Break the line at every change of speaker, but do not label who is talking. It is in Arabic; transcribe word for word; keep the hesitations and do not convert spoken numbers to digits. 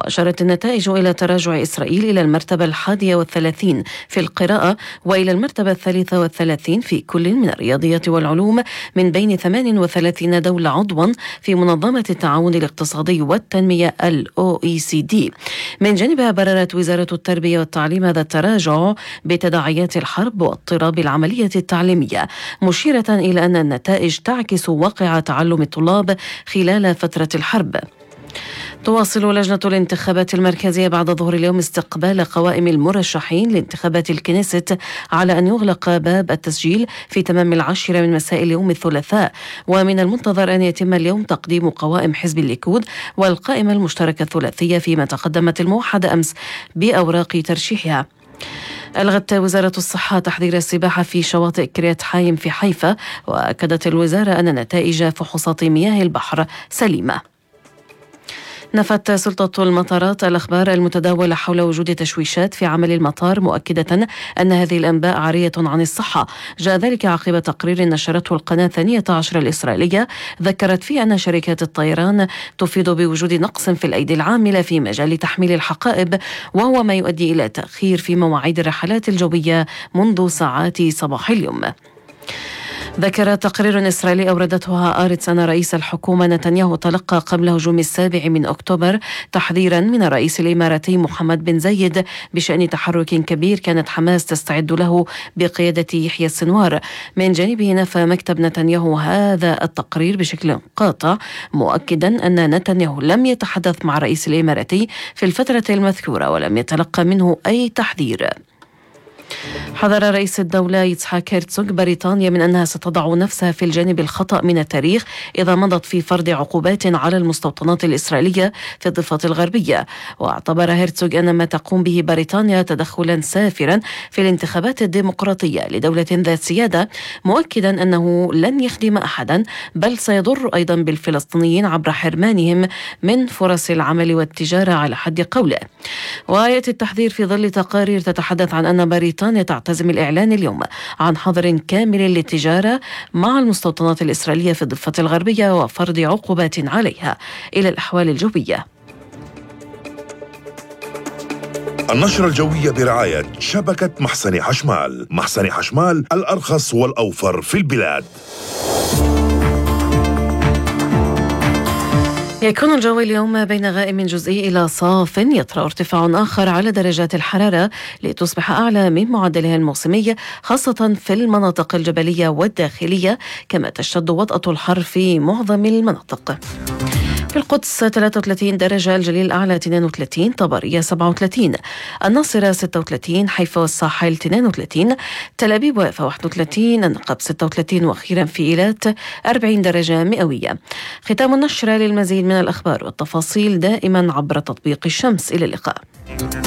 وأشارت النتائج إلى تراجع إسرائيل إلى المرتبة الحادية والثلاثين في القراءة وإلى المرتبة الثالثة والثلاثين في كل من الرياضيات والعلوم من بين ثمان وثلاثين دولة عضوا في منظمة التعاون الاقتصادي والتنمية ال أو إي سي دي. من جانبها بررت وزارة التربية والتعليم هذا التراجع بتداعيات الحرب واضطراب العملية التعليمية، مشيرة إلى أن النتائج تعكس واقع تعلم الطلاب خلال فترة الحرب. تواصل لجنة الانتخابات المركزية بعد ظهر اليوم استقبال قوائم المرشحين لانتخابات الكنيست على أن يغلق باب التسجيل في تمام العاشرة من مساء اليوم الثلاثاء، ومن المنتظر أن يتم اليوم تقديم قوائم حزب الليكود والقائمة المشتركة الثلاثية، فيما تقدمت الموحدة أمس بأوراق ترشيحها. ألغت وزارة الصحة تحظير السباحة في شواطئ كريات حايم في حيفا، وأكدت الوزارة أن نتائج فحوصات مياه البحر سليمة. نفت سلطة المطارات الأخبار المتداولة حول وجود تشويشات في عمل المطار، مؤكدة أن هذه الأنباء عارية عن الصحة. جاء ذلك عقب تقرير نشرته القناة الثانية عشر الإسرائيلية ذكرت فيه أن شركات الطيران تفيد بوجود نقص في الأيدي العاملة في مجال تحميل الحقائب، وهو ما يؤدي إلى تأخير في مواعيد الرحلات الجوية منذ ساعات صباح اليوم. ذكر تقرير إسرائيلي أوردته هآرتس أن رئيس الحكومة نتنياهو تلقى قبل هجوم السابع من أكتوبر تحذيرا من الرئيس الإماراتي محمد بن زايد بشأن تحرك كبير كانت حماس تستعد له بقيادة يحيى السنوار. من جانبه نفى مكتب نتنياهو هذا التقرير بشكل قاطع، مؤكدا أن نتنياهو لم يتحدث مع الرئيس الإماراتي في الفترة المذكورة ولم يتلقى منه أي تحذير. حذر رئيس الدولة يتسحاق هيرتزوغ بريطانيا من أنها ستضع نفسها في الجانب الخطأ من التاريخ إذا مضت في فرض عقوبات على المستوطنات الإسرائيلية في الضفة الغربية. واعتبر هيرتزوغ أن ما تقوم به بريطانيا تدخلا سافرا في الانتخابات الديمقراطية لدولة ذات سيادة، مؤكدا أنه لن يخدم أحدا بل سيضر أيضا بالفلسطينيين عبر حرمانهم من فرص العمل والتجارة على حد قوله. ويأتي التحذير في ظل تقارير تتحدث عن أن بريطانيا تعتزم الإعلان اليوم عن حظر كامل للتجارة مع المستوطنات الإسرائيلية في الضفة الغربية وفرض عقوبات عليها. إلى الأحوال الجوية.
النشرة الجوية برعاية شبكة محسن حشمال. محسن حشمال، الأرخص والأوفر في البلاد.
يكون الجو اليوم بين غائم جزئي إلى صاف، يطرأ ارتفاع آخر على درجات الحرارة لتصبح أعلى من معدلها الموسمي، خاصة في المناطق الجبلية والداخلية، كما تشتد وطأة الحر في معظم المناطق. في القدس ثلاثة وثلاثين درجة، الجليل الأعلى اثنين وثلاثين، طبرية سبعة وثلاثين، الناصرة ستة وثلاثين، حيفا والساحل اثنين وثلاثين، تل أبيب ويافا واحد وثلاثين، النقب ستة وثلاثين، وأخيرا في إيلات أربعين درجة مئوية. ختام النشرة. للمزيد من الأخبار والتفاصيل دائما عبر تطبيق الشمس. إلى اللقاء.